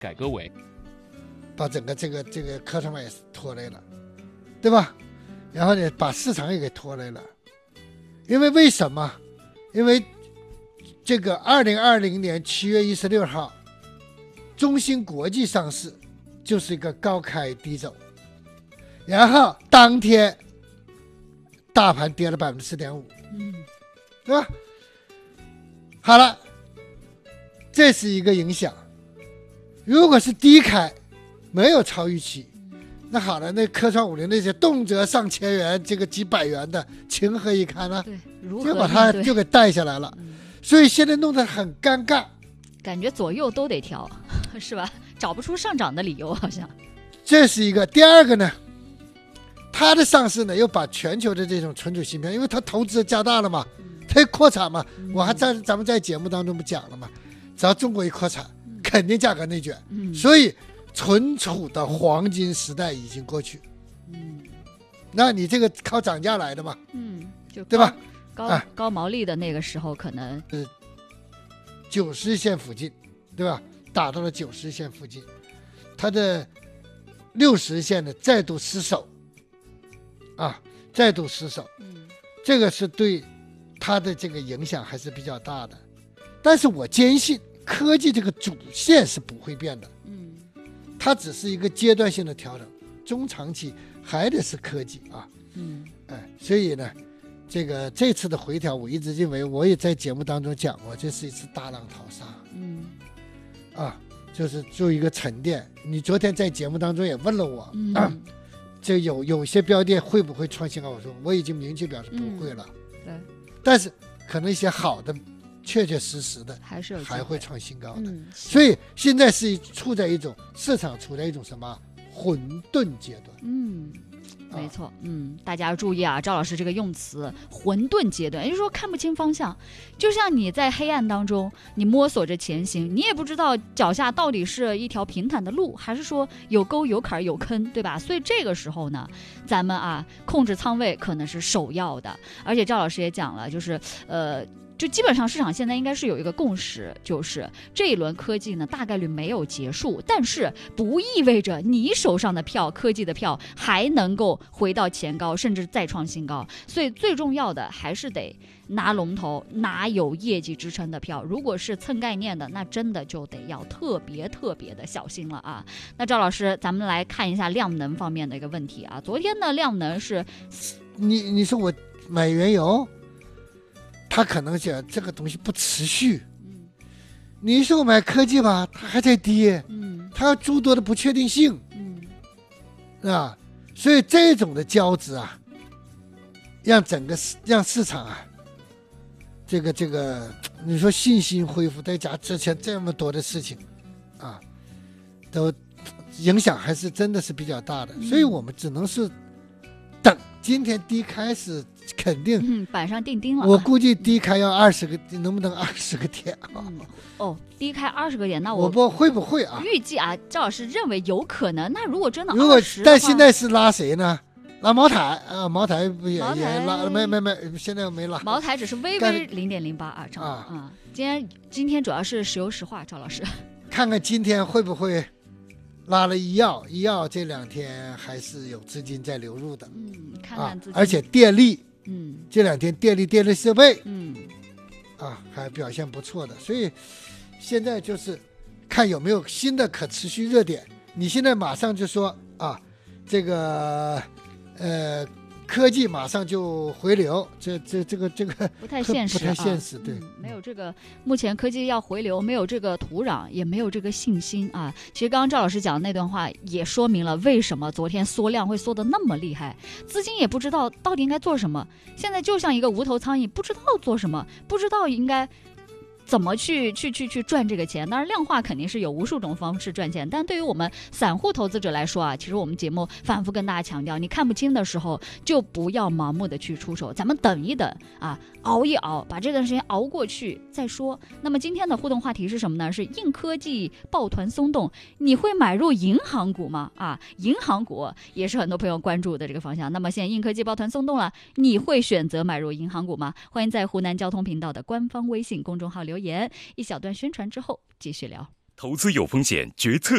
改革委把整个这个科创板也拖累了，对吧？然后呢，把市场也给拖累了。因为什么？因为这个2020年7月16号，中芯国际上市就是一个高开低走，然后当天大盘跌了4.5%，对吧？好了，这是一个影响。如果是低开，没有超预期，那好了，那科创50那些动辄上千元，这个几百元的，情何以堪呢？ 对，如何就把它就给带下来了。所以现在弄得很尴尬， 感觉左右都得挑，是吧？找不出上涨的理由，好像。 这是一个。第二个呢，它的上市呢，又把全球的这种存储芯片，因为它投资加大了嘛，它扩产嘛，咱们在节目当中不讲了嘛，只要中国一扩产，肯定价格内卷，所以存储的黄金时代已经过去。那你这个靠涨价来的嘛， 就对吧？ 高毛利的那个时候可能 90线附近，对吧？打到了90线附近，它的60线呢再度失守，再度失守，这个是对它的这个影响还是比较大的。但是我坚信科技这个主线是不会变的，它只是一个阶段性的调整，中长期还得是科技啊，所以呢，这次的回调，我一直认为，我也在节目当中讲过，这是一次大浪淘沙，就是做一个沉淀。你昨天在节目当中也问了我，这有些标的会不会创新高？我说我已经明确表示不会了， 对， 但是可能一些好的，确实的还会创新高的，所以现在是处在一种市场处在一种什么混沌阶段， 没错，大家要注意啊，赵老师这个用词混沌阶段，也就是说看不清方向，就像你在黑暗当中，你摸索着前行，你也不知道脚下到底是一条平坦的路，还是说有沟有坎有坑，对吧？所以这个时候呢，咱们控制仓位可能是首要的。而且赵老师也讲了，就是就基本上市场现在应该是有一个共识，就是这一轮科技呢大概率没有结束，但是不意味着你手上的票，科技的票还能够回到前高，甚至再创新高。所以最重要的还是得拿龙头，拿有业绩支撑的票。如果是蹭概念的，那真的就得要特别的小心了啊。那赵老师，咱们来看一下量能方面的一个问题啊。昨天的量能是， 你说我买原油，他可能讲这个东西不持续，你说我买科技吧，它还在跌，它有诸多的不确定性，所以这种的交织让市场这个你说信心恢复，再加之前这么多的事情都影响还是真的是比较大的，所以我们只能是等今天低开是肯定， 板上钉钉了。 我估计低开要20个，能不能20个点低开20个点，那我不会不会预计赵老师认为有可能。那如果真的但现在是拉谁呢？拉茅台茅台不也拉没，现在没拉。 茅台只是微0.08今天主要是石油石化，赵老师看看今天会不会拉了医药这2天还是有资金在流入的， 看看资金， 而且电力，这2天电力设备，还表现不错的，所以现在就是看有没有新的可持续热点。你现在马上就说这个科技马上就回流，这个不太现实， 对， 没有这个，目前科技要回流，没有这个土壤，也没有这个信心其实刚刚赵老师讲的那段话也说明了为什么昨天缩量会缩得那么厉害，资金也不知道到底应该做什么，现在就像一个无头苍蝇，不知道做什么，不知道应该怎么去赚这个钱。当然量化肯定是有无数种方式赚钱，但对于我们散户投资者来说其实我们节目反复跟大家强调，你看不清的时候就不要盲目的去出手，咱们等一等熬一熬，把这段时间熬过去再说。那么今天的互动话题是什么呢？是硬科技抱团松动，你会买入银行股吗？银行股也是很多朋友关注的这个方向。那么现在硬科技抱团松动了，你会选择买入银行股吗？欢迎在湖南交通频道的官方微信公众号留言，一小段宣传之后继续聊。 投资有风险，决策